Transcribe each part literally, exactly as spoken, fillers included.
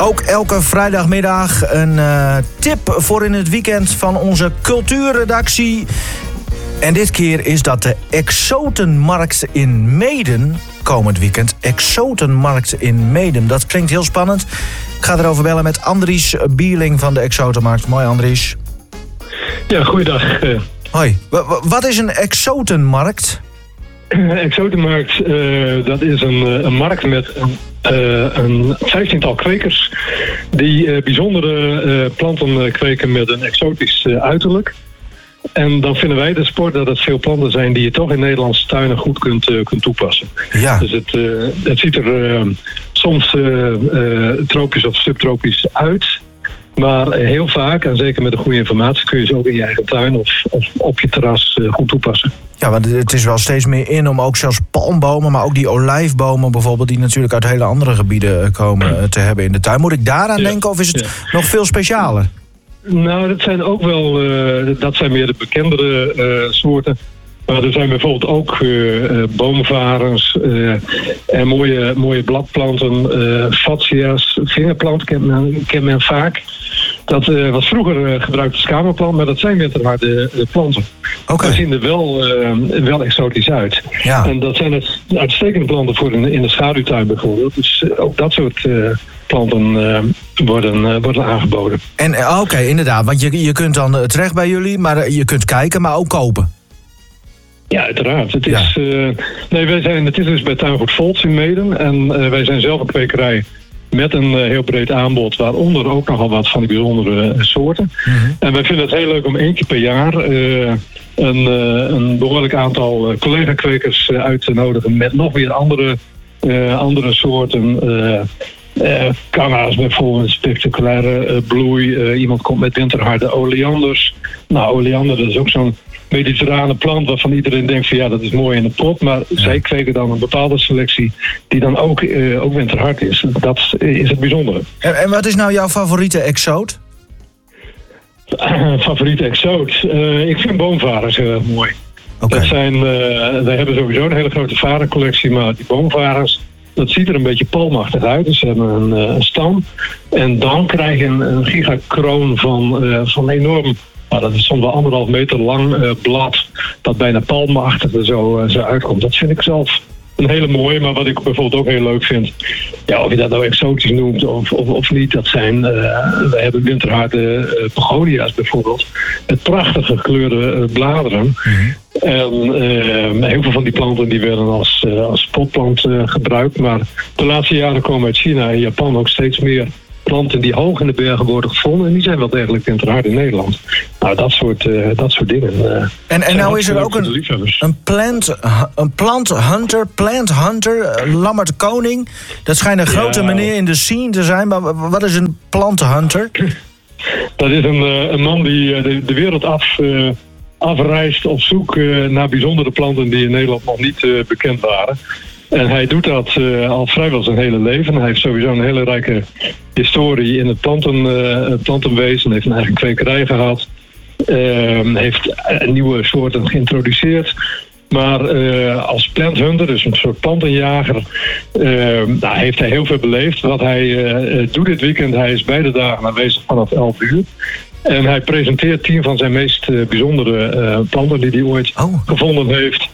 Ook elke vrijdagmiddag een uh, tip voor in het weekend van onze cultuurredactie. En dit keer is dat de Exotenmarkt in Meeden. Komend weekend. Exotenmarkt in Meeden. Dat klinkt heel spannend. Ik ga erover bellen met Andries Bierling van de Exotenmarkt. Mooi, Andries. Ja, goeiedag. Hoi. W- wat is een Exotenmarkt? Exotenmarkt, uh, dat is een, een markt met een, uh, een vijftiental kwekers die uh, bijzondere uh, planten kweken met een exotisch uh, uiterlijk. En dan vinden wij de sport dat het veel planten zijn die je toch in Nederlandse tuinen goed kunt, uh, kunt toepassen. Ja. Dus het, uh, het ziet er uh, soms uh, uh, tropisch of subtropisch uit. Maar heel vaak, en zeker met de goede informatie, kun je ze ook in je eigen tuin of, of op je terras uh, goed toepassen. Ja, want het is wel steeds meer in om ook zelfs palmbomen, maar ook die olijfbomen bijvoorbeeld, die natuurlijk uit hele andere gebieden komen te hebben in de tuin. Moet ik daaraan ja. denken of is het ja. nog veel specialer? Nou, dat zijn ook wel, uh, dat zijn meer de bekendere uh, soorten. Maar er zijn bijvoorbeeld ook uh, uh, boomvarens uh, en mooie, mooie bladplanten, uh, fascia's, vingerplanten kent men, kent men vaak. Dat uh, was vroeger uh, gebruikt als kamerplant, maar dat zijn winterharde uh, planten. Okay. Die zien er wel, uh, wel exotisch uit. Ja. En dat zijn het uitstekende planten voor in, in de schaduwtuin bijvoorbeeld. Dus uh, ook dat soort uh, planten uh, worden, uh, worden aangeboden. En oké, okay, inderdaad, want je, je kunt dan terecht bij jullie, maar je kunt kijken, maar ook kopen. Ja, uiteraard. Het ja. is, uh, nee, wij zijn, het is dus bij Tuingoed Volts in Meeden. En uh, wij zijn zelf een kwekerij met een uh, heel breed aanbod, waaronder ook nogal wat van die bijzondere uh, soorten. Mm-hmm. En wij vinden het heel leuk om één keer per jaar uh, een, uh, een behoorlijk aantal uh, collega-kwekers uh, uit te nodigen met nog weer andere, uh, andere soorten. Uh, Uh, Canna's bijvoorbeeld, spectaculaire uh, bloei. Uh, iemand komt met winterharde oleanders. Nou, oleander, dat is ook zo'n mediterrane plant waarvan iedereen denkt van ja, dat is mooi in de pot. Maar ja. zij kweken dan een bepaalde selectie die dan ook, uh, ook winterhard is. Dat is het bijzondere. En, en wat is nou jouw favoriete exoot? Uh, favoriete exoot? Uh, ik vind boomvarens heel erg mooi. Okay. Dat zijn, uh, wij hebben sowieso een hele grote varencollectie, maar die boomvarens, dat ziet er een beetje palmachtig uit. Dus ze hebben een, een stam. En dan krijg je een, een gigakroon van, uh, van enorm, nou, dat is soms wel anderhalf meter lang uh, blad. Dat bijna palmachtig er zo, uh, zo uitkomt. Dat vind ik zelf een hele mooie. Maar wat ik bijvoorbeeld ook heel leuk vind, ja, of je dat nou exotisch noemt of, of, of niet, dat zijn, uh, we hebben winterharde uh, begonia's bijvoorbeeld. Met prachtige gekleurde uh, bladeren. Mm-hmm. En uh, heel veel van die planten die werden als, uh, als potplant uh, gebruikt. Maar de laatste jaren komen uit China en Japan ook steeds meer planten die hoog in de bergen worden gevonden. En die zijn wel degelijk winterhard in Nederland. Nou, dat soort, uh, dat soort dingen. Uh, en en nou is er ook een, een, plant, een plant hunter, plant hunter, uh, Lammert Koning. Dat schijnt een grote ja. meneer in de scene te zijn. Maar wat is een plant hunter? Dat is een, uh, een man die uh, de, de wereld af... Uh, afreist op zoek uh, naar bijzondere planten die in Nederland nog niet uh, bekend waren. En hij doet dat uh, al vrijwel zijn hele leven. Hij heeft sowieso een hele rijke historie in het planten, uh, plantenwezen. Hij heeft een eigen kwekerij gehad. Uh, heeft uh, nieuwe soorten geïntroduceerd. Maar uh, als planthunter, dus een soort plantenjager, uh, nou, heeft hij heel veel beleefd. Wat hij uh, doet dit weekend, hij is beide dagen aanwezig vanaf elf uur. En hij presenteert tien van zijn meest uh, bijzondere uh, planten die hij ooit oh. gevonden heeft.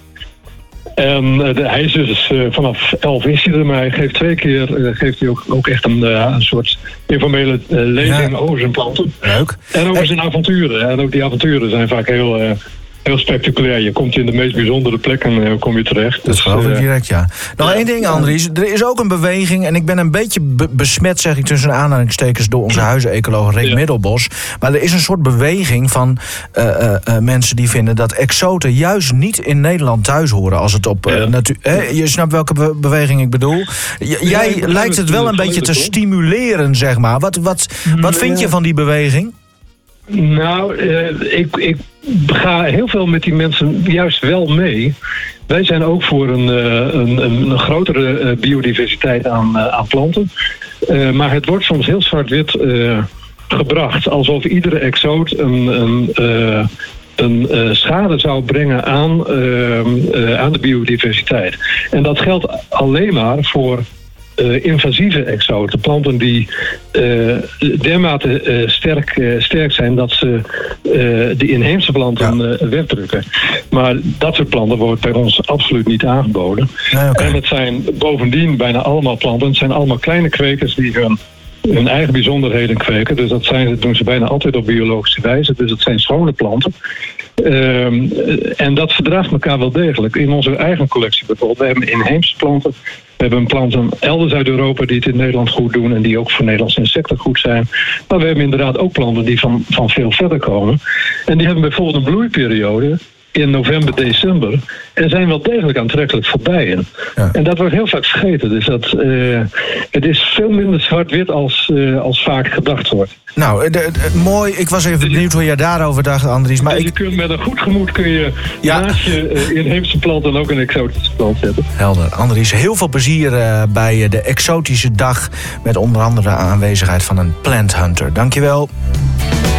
En uh, de, hij is dus uh, vanaf elf is hij er, maar hij geeft twee keer uh, geeft hij ook, ook echt een, uh, een soort informele uh, lezing ja. over zijn planten. Leuk. En over zijn avonturen. En ook die avonturen zijn vaak heel... Uh, Heel spectaculair. Je komt in de meest bijzondere plekken uh, kom je terecht. Dat geloof ik direct, ja. Nog ja. één ding, Andries. Er is ook een beweging, en ik ben een beetje be- besmet, zeg ik tussen aanhalingstekens, door onze huizenecoloog Rick ja. Middelbos. Maar er is een soort beweging van uh, uh, uh, mensen die vinden dat exoten juist niet in Nederland thuis horen. Als het op uh, ja. natuur. Eh, je snapt welke be- beweging ik bedoel. J- jij ja, lijkt het wel een beetje te stimuleren, zeg maar. Wat, wat, wat vind je van die beweging? Nou, uh, ik, ik ga heel veel met die mensen juist wel mee. Wij zijn ook voor een, een, een, een grotere uh, biodiversiteit aan, uh, aan planten. Uh, maar het wordt soms heel zwart-wit uh, gebracht. Alsof iedere exoot een, een, uh, een uh, schade zou brengen aan, uh, uh, aan de biodiversiteit. En dat geldt alleen maar voor uh, invasieve exoten. Planten die uh, dermate uh, sterk, uh, sterk zijn dat ze uh, de inheemse planten ja. uh, wegdrukken. Maar dat soort planten wordt bij ons absoluut niet aangeboden. Nee, okay. En het zijn bovendien bijna allemaal planten. Het zijn allemaal kleine kwekers die hun, hun eigen bijzonderheden kweken. Dus dat zijn, doen ze bijna altijd op biologische wijze. Dus het zijn schone planten. Um, en dat verdraagt elkaar wel degelijk. In onze eigen collectie bijvoorbeeld. We hebben inheemse planten. We hebben planten elders uit Europa die het in Nederland goed doen. En die ook voor Nederlandse insecten goed zijn. Maar we hebben inderdaad ook planten die van, van veel verder komen. En die hebben bijvoorbeeld een bloeiperiode in november, december. En zijn wel degelijk aantrekkelijk voor bijen. Ja. En dat wordt heel vaak vergeten. Dus dat, uh, het is veel minder zwart-wit als, uh, als vaak gedacht wordt. Nou, de, de, mooi. Ik was even benieuwd hoe jij daarover dacht, Andries. Maar dus ik... je kunt met een goed gemoed kun je ja. naast je uh, inheemse plant en ook een exotische plant zetten. Helder. Andries, heel veel plezier uh, bij de exotische dag. Met onder andere de aanwezigheid van een plant hunter. Dankjewel.